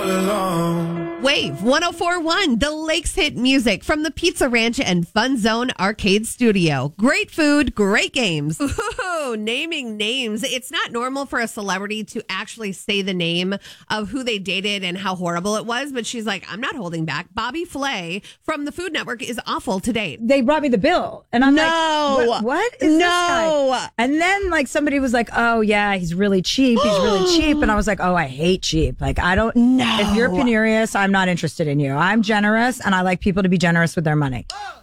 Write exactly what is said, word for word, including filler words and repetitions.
alone. Wave one oh four point one, the Lakes hit music from the Pizza Ranch and Fun Zone Arcade Studio. Great food, great games. Ooh, naming names. It's not normal for a celebrity to actually say the name of who they dated and how horrible it was, but she's like, I'm not holding back. Bobby Flay from the Food Network is awful to date. They brought me the bill, and I'm no. like, what, what is no. this guy? And then like somebody was like, oh yeah, he's really cheap. He's really cheap. And I was like, oh, I hate cheap. Like I don't, no. if you're penurious, I'm not interested in you. I'm generous, and I like people to be generous with their money.